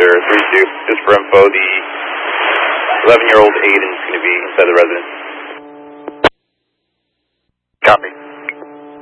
Center 32. Just for info, the 11-year-old Aiden is going to be inside the residence. Copy.